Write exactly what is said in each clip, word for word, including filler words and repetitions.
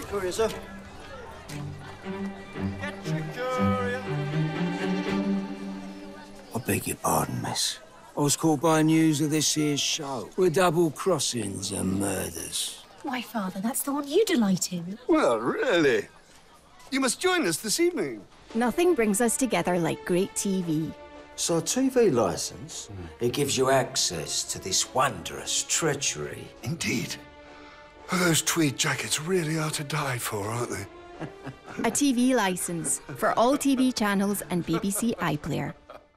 Courier, sir. Get your courier. I beg your pardon, miss. I was caught by news of this here show with double crossings and murders. Why, Father, that's the one you delight in. Well, really? You must join us this evening. Nothing brings us together like great T V. So a T V licence, mm. it gives you access to this wondrous treachery. Indeed. Oh, those tweed jackets really are to die for, aren't they? A T V licence for all T V channels and B B C iPlayer.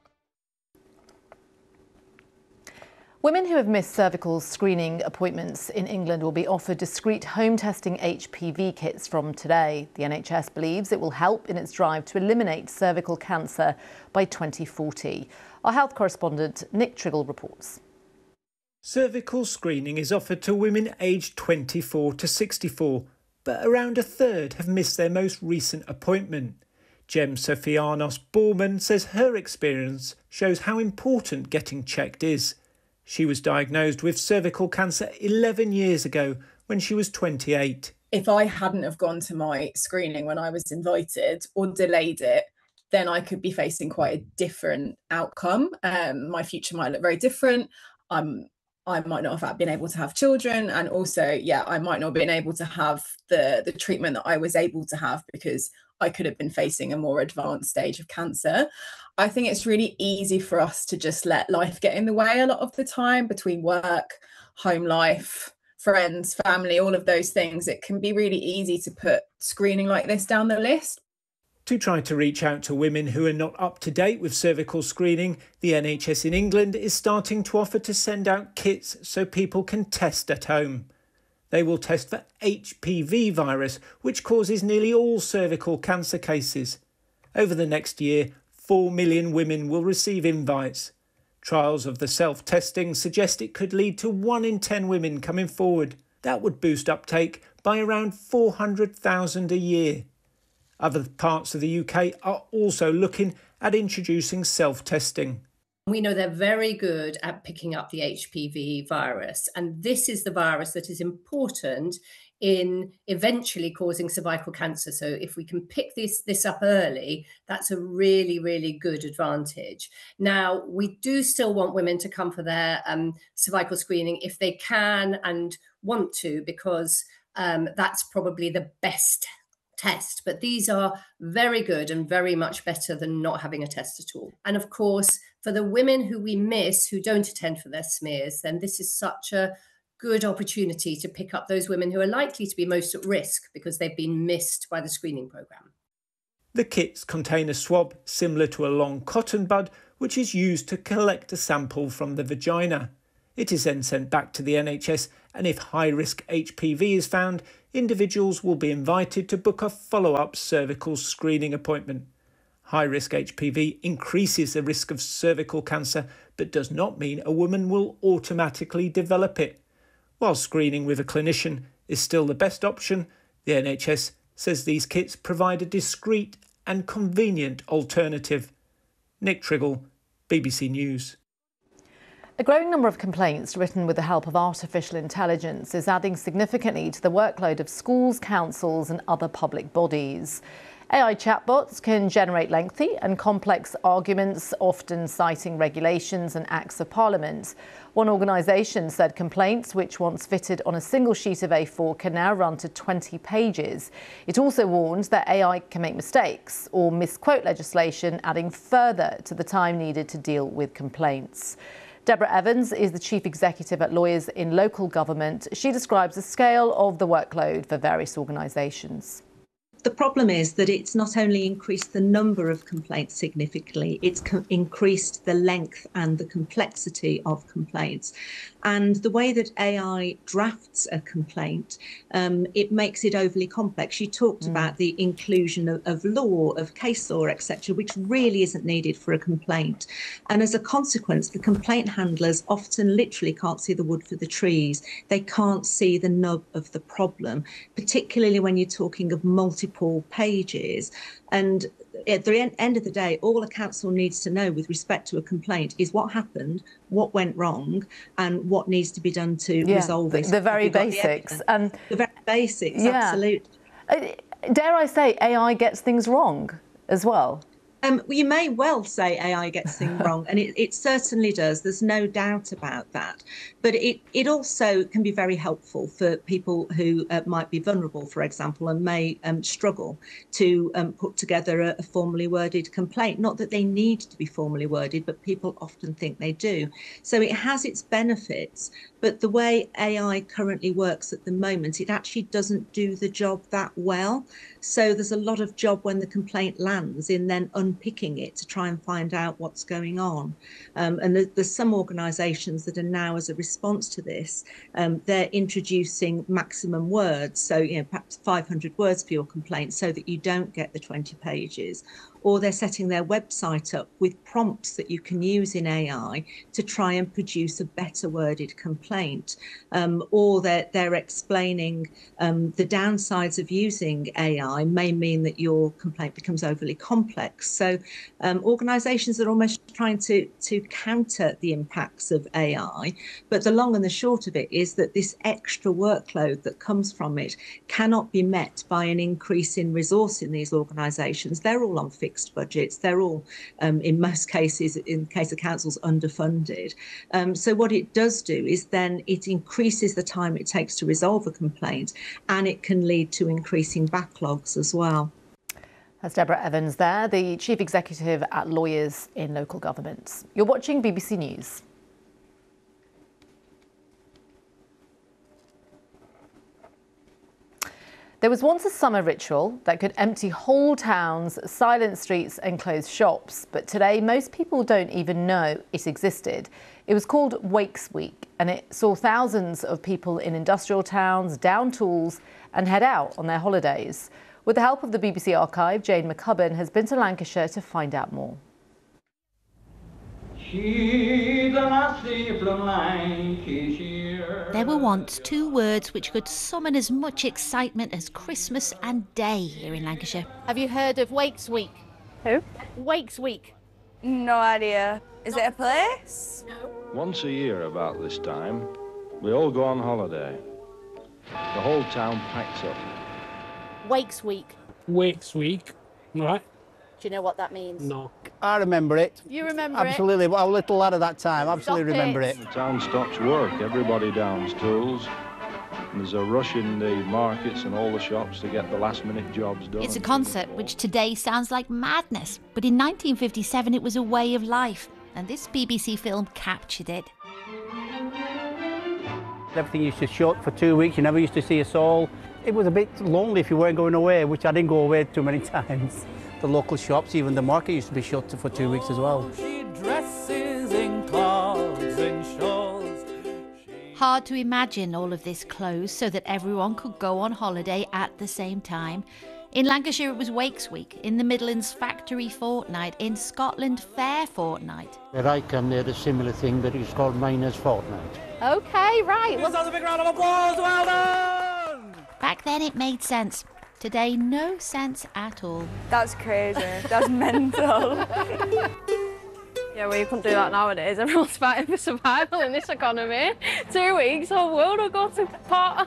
Women who have missed cervical screening appointments in England will be offered discreet home testing H P V kits from today. The N H S believes it will help in its drive to eliminate cervical cancer by twenty forty. Our health correspondent Nick Triggle reports. Cervical screening is offered to women aged twenty-four to sixty-four, but around a third have missed their most recent appointment. Gem Sofianos Borman says her experience shows how important getting checked is. She was diagnosed with cervical cancer eleven years ago when she was twenty-eight. If I hadn't have gone to my screening when I was invited or delayed it, then I could be facing quite a different outcome. Um, my future might look very different. I'm, I might not have been able to have children. And also, yeah, I might not have been able to have the, the treatment that I was able to have because I could have been facing a more advanced stage of cancer. I think it's really easy for us to just let life get in the way a lot of the time between work, home life, friends, family, all of those things. It can be really easy to put screening like this down the list. To try to reach out to women who are not up to date with cervical screening, the N H S in England is starting to offer to send out kits so people can test at home. They will test for H P V virus, which causes nearly all cervical cancer cases. Over the next year, four million women will receive invites. Trials of the self-testing suggest it could lead to one in ten women coming forward. That would boost uptake by around four hundred thousand a year. Other parts of the U K are also looking at introducing self-testing. We know they're very good at picking up the H P V virus, and this is the virus that is important in eventually causing cervical cancer. So if we can pick this, this up early, that's a really, really good advantage. Now, we do still want women to come for their um, cervical screening if they can and want to, because um, that's probably the best test. But these are very good and very much better than not having a test at all. And of course, for the women who we miss, who don't attend for their smears, then this is such a good opportunity to pick up those women who are likely to be most at risk because they've been missed by the screening programme. The kits contain a swab similar to a long cotton bud, which is used to collect a sample from the vagina. It is then sent back to the N H S, and if high-risk H P V is found, individuals will be invited to book a follow-up cervical screening appointment. High-risk H P V increases the risk of cervical cancer, but does not mean a woman will automatically develop it. While screening with a clinician is still the best option, the N H S says these kits provide a discreet and convenient alternative. Nick Triggle, B B C News. A growing number of complaints written with the help of artificial intelligence is adding significantly to the workload of schools, councils and other public bodies. A I chatbots can generate lengthy and complex arguments, often citing regulations and acts of Parliament. One organisation said complaints, which once fitted on a single sheet of A four, can now run to twenty pages. It also warned that A I can make mistakes or misquote legislation, adding further to the time needed to deal with complaints. Deborah Evans is the Chief Executive at Lawyers in Local Government. She describes the scale of the workload for various organisations. The problem is that it's not only increased the number of complaints significantly, it's co- increased the length and the complexity of complaints. And the way that A I drafts a complaint, um, it makes it overly complex. You talked mm. about the inclusion of, of law, of case law, et cetera, which really isn't needed for a complaint. And as a consequence, the complaint handlers often literally can't see the wood for the trees. They can't see the nub of the problem, particularly when you're talking of multiple pages. And at the end of the day, all a council needs to know with respect to a complaint is what happened, what went wrong, and what needs to be done to yeah, resolve the, it. the very basics. The, and the very basics, yeah. absolutely. Uh, dare I say, A I gets things wrong as well? Um, you may well say A I gets things wrong, and it, it certainly does. There's no doubt about that. But it, it also can be very helpful for people who uh, might be vulnerable, for example, and may um, struggle to um, put together a, a formally worded complaint. Not that they need to be formally worded, but people often think they do. So it has its benefits. But the way A I currently works at the moment, it actually doesn't do the job that well. So there's a lot of job when the complaint lands in then unpicking it to try and find out what's going on. Um, and there's, there's some organisations that are now, as a response to this, um, they're introducing maximum words. So, you know, perhaps five hundred words for your complaint so that you don't get the twenty pages. Or they're setting their website up with prompts that you can use in A I to try and produce a better worded complaint. Um, or they're, they're explaining um, the downsides of using A I may mean that your complaint becomes overly complex. So um, organisations are almost trying to, to counter the impacts of A I. But the long and the short of it is that this extra workload that comes from it cannot be met by an increase in resource in these organisations. They're all on fixed budgets. They're all, um, in most cases, in the case of councils, underfunded. Um, so what it does do is then it increases the time it takes to resolve a complaint, and it can lead to increasing backlogs as well. That's Deborah Evans there, the Chief Executive at Lawyers in Local Governments. You're watching B B C News. There was once a summer ritual that could empty whole towns, silence streets and close shops. But today, most people don't even know it existed. It was called Wakes Week, and it saw thousands of people in industrial towns down tools and head out on their holidays. With the help of the B B C Archive, Jane McCubbin has been to Lancashire to find out more. There were once two words which could summon as much excitement as Christmas and Day here in Lancashire. Have you heard of Wakes Week? Who? Wakes Week. No idea. Is it a place? No. Once a year about this time, we all go on holiday. The whole town packs up. Wakes Week. Wakes Week, right? Do you know what that means? No. I remember it. You remember Absolutely. it? Absolutely. I was a little lad at that time. Absolutely Stop remember it. it. The town stops work. Everybody downs tools. And there's a rush in the markets and all the shops to get the last-minute jobs done. It's a concept which today sounds like madness, but in nineteen fifty-seven it was a way of life, and this B B C film captured it. Everything used to shut for two weeks. You never used to see a soul. It was a bit lonely if you weren't going away, which I didn't go away too many times. The local shops, even the market, used to be shut for two weeks as well. She dresses in clogs and shawls. Hard to imagine all of this closed so that everyone could go on holiday at the same time. In Lancashire it was Wakes Week, in the Midlands Factory Fortnight, in Scotland Fair Fortnight. Where I come, they had a similar thing, but it's called Miners' Fortnight. Okay, right. Let's have a big round of applause. Well done! Back then it made sense. Today, no sense at all. That's crazy. That's mental. Yeah, well, you couldn't do that nowadays. Everyone's fighting for survival in this economy. Two weeks, whole world will go to pot.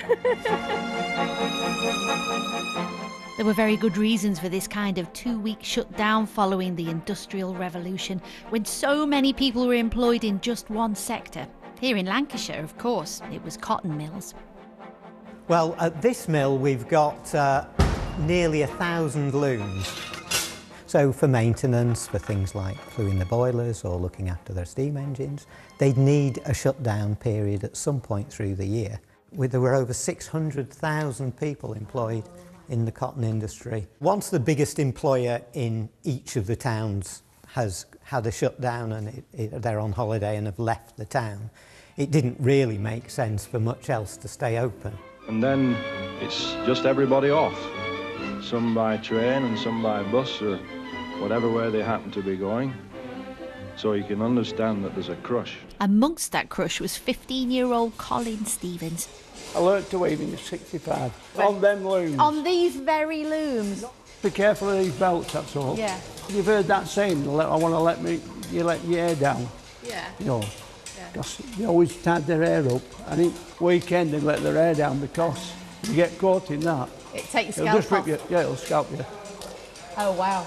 There were very good reasons for this kind of two-week shutdown following the Industrial Revolution, when so many people were employed in just one sector. Here in Lancashire, of course, it was cotton mills. Well, at this mill we've got uh, nearly a thousand looms. So for maintenance, for things like fluing the boilers or looking after their steam engines, they'd need a shutdown period at some point through the year. There were over six hundred thousand people employed in the cotton industry. Once the biggest employer in each of the towns has had a shutdown and it, it, they're on holiday and have left the town, it didn't really make sense for much else to stay open. And then it's just everybody off. Some by train and some by bus or whatever way they happen to be going. So you can understand that there's a crush. Amongst that crush was fifteen-year-old Colin Stevens. I learnt to weave in sixty-five, on them looms. On these very looms? Be careful of these belts, that's all. Yeah. You've heard that saying, I want to let me, you let your hair down. Yeah. You know, because they always tied their hair up, and in weekend they let their hair down because you get caught in that. It takes It'll scalp just rip off. you. Yeah, it'll scalp you. Oh, wow.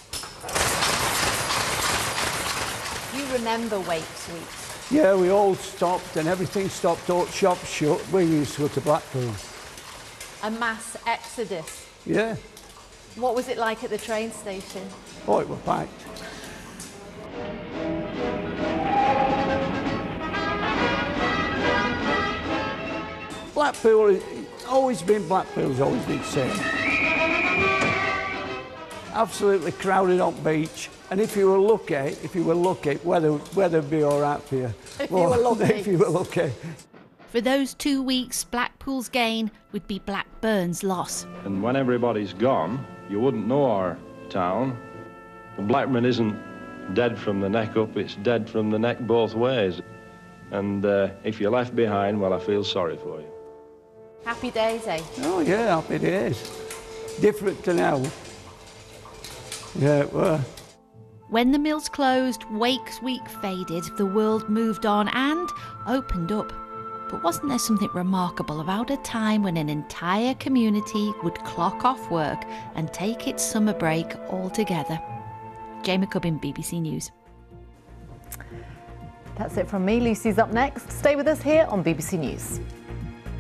You remember Wakes Week? Yeah, we all stopped and everything stopped, all shops shut. We used to go to Blackpool. A mass exodus. Yeah. What was it like at the train station? Oh, it was packed. Blackpool, it's always been Blackpool's always been the same. Absolutely crowded on beach, and if you were lucky, if you were lucky, weather weather'd be all right for you. If you were lucky. If you were lucky. For those two weeks, Blackpool's gain would be Blackburn's loss. And when everybody's gone, you wouldn't know our town. Blackburn isn't dead from the neck up, it's dead from the neck both ways. And uh, if you're left behind, well, I feel sorry for you. Happy days, eh? Oh yeah, happy days. Different to now. Yeah, it were. When the mills closed, Wakes Week faded, the world moved on and opened up. But wasn't there something remarkable about a time when an entire community would clock off work and take its summer break all together? Jay McCubbin, B B C News. That's it from me. Lucy's up next. Stay with us here on B B C News.